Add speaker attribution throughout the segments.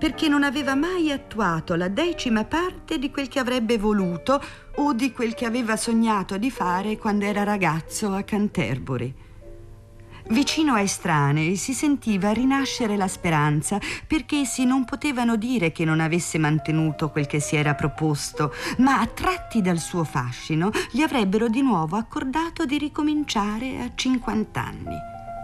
Speaker 1: perché non aveva mai attuato la 10ª parte di quel che avrebbe voluto o di quel che aveva sognato di fare quando era ragazzo a Canterbury. Vicino ai estranei si sentiva rinascere la speranza, perché essi non potevano dire che non avesse mantenuto quel che si era proposto, ma attratti dal suo fascino gli avrebbero di nuovo accordato di ricominciare a 50 anni.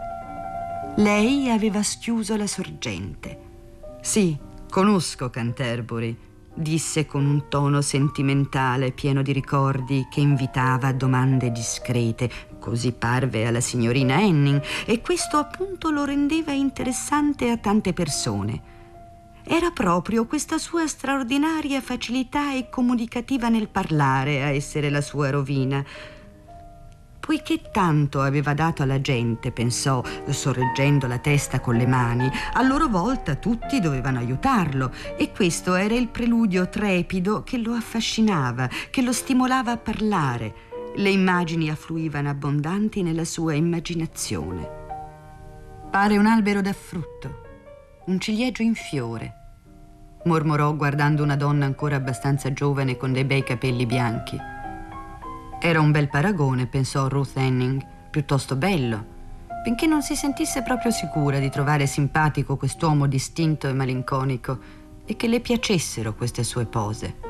Speaker 1: Lei aveva schiuso la sorgente. «Sì, conosco Canterbury», disse con un tono sentimentale pieno di ricordi che invitava a domande discrete. Così parve alla signorina Henning, e questo appunto lo rendeva interessante a tante persone. Era proprio questa sua straordinaria facilità e comunicativa nel parlare a essere la sua rovina. Poiché tanto aveva dato alla gente, pensò, sorreggendo la testa con le mani, a loro volta tutti dovevano aiutarlo, e questo era il preludio trepido che lo affascinava, che lo stimolava a parlare. Le immagini affluivano abbondanti nella sua immaginazione. «Pare un albero da frutto, un ciliegio in fiore», mormorò guardando una donna ancora abbastanza giovane con dei bei capelli bianchi. Era un bel paragone, pensò Ruth Henning, piuttosto bello, benché non si sentisse proprio sicura di trovare simpatico quest'uomo distinto e malinconico e che le piacessero queste sue pose.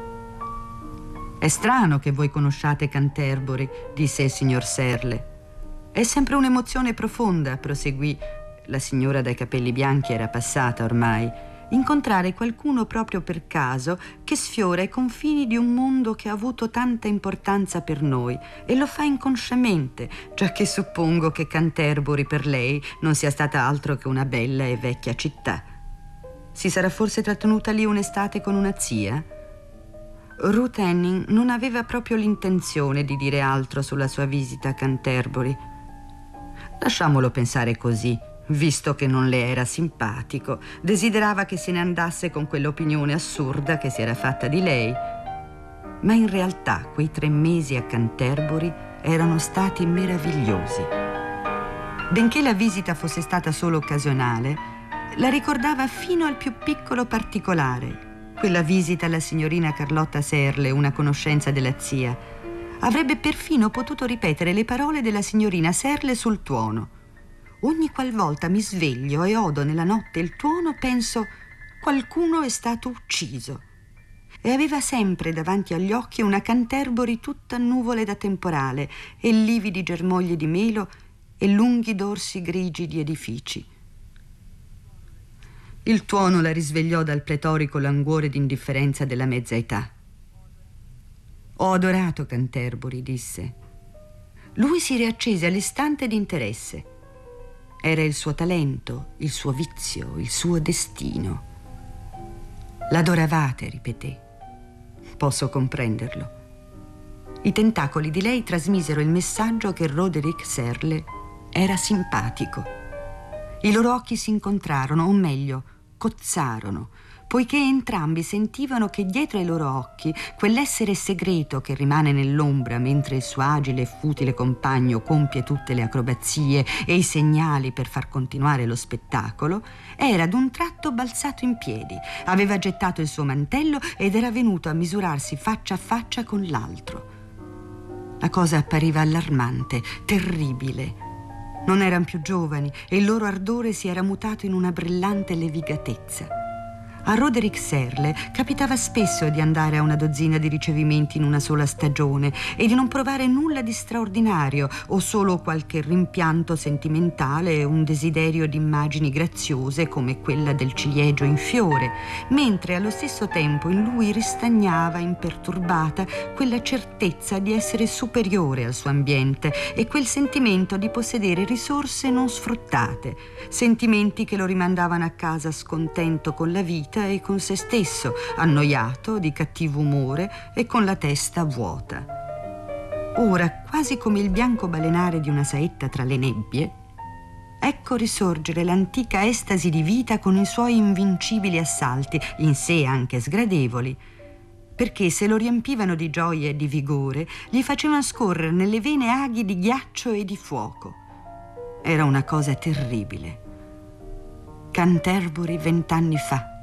Speaker 1: «È strano che voi conosciate Canterbury», disse il signor Serle. «È sempre un'emozione profonda», proseguì. La signora dai capelli bianchi era passata ormai. «Incontrare qualcuno proprio per caso che sfiora i confini di un mondo che ha avuto tanta importanza per noi, e lo fa inconsciamente, giacché suppongo che Canterbury per lei non sia stata altro che una bella e vecchia città. Si sarà forse trattenuta lì un'estate con una zia?» Ruth Henning non aveva proprio l'intenzione di dire altro sulla sua visita a Canterbury. Lasciamolo pensare così, visto che non le era simpatico. Desiderava che se ne andasse con quell'opinione assurda che si era fatta di lei. Ma in realtà quei 3 mesi a Canterbury erano stati meravigliosi. Benché la visita fosse stata solo occasionale, la ricordava fino al più piccolo particolare. Quella visita alla signorina Carlotta Serle, una conoscenza della zia. Avrebbe perfino potuto ripetere le parole della signorina Serle sul tuono. «Ogni qualvolta mi sveglio e odo nella notte il tuono, penso: qualcuno è stato ucciso». E aveva sempre davanti agli occhi una Canterbury tutta nuvole da temporale, e lividi germogli di melo e lunghi dorsi grigi di edifici. Il tuono la risvegliò dal pletorico languore d'indifferenza della mezza età. «Ho adorato Canterbury», disse. Lui si riaccese all'istante d'interesse. Era il suo talento, il suo vizio, il suo destino. «L'adoravate», ripeté. «Posso comprenderlo». I tentacoli di lei trasmisero il messaggio che Roderick Serle era simpatico. I loro occhi si incontrarono, o meglio, cozzarono, poiché entrambi sentivano che dietro ai loro occhi quell'essere segreto che rimane nell'ombra mentre il suo agile e futile compagno compie tutte le acrobazie e i segnali per far continuare lo spettacolo, era d'un tratto balzato in piedi, aveva gettato il suo mantello ed era venuto a misurarsi faccia a faccia con l'altro. La cosa appariva allarmante, terribile. Non erano più giovani e il loro ardore si era mutato in una brillante levigatezza. A Roderick Serle capitava spesso di andare a una dozzina di ricevimenti in una sola stagione e di non provare nulla di straordinario, o solo qualche rimpianto sentimentale e un desiderio di immagini graziose come quella del ciliegio in fiore, mentre allo stesso tempo in lui ristagnava imperturbata quella certezza di essere superiore al suo ambiente e quel sentimento di possedere risorse non sfruttate, sentimenti che lo rimandavano a casa scontento con la vita e con se stesso, annoiato, di cattivo umore e con la testa vuota. Ora, quasi come il bianco balenare di una saetta tra le nebbie, ecco risorgere l'antica estasi di vita con i suoi invincibili assalti, in sé anche sgradevoli, perché se lo riempivano di gioia e di vigore, gli facevano scorrere nelle vene aghi di ghiaccio e di fuoco. Era una cosa terribile. Canterbury 20 anni fa.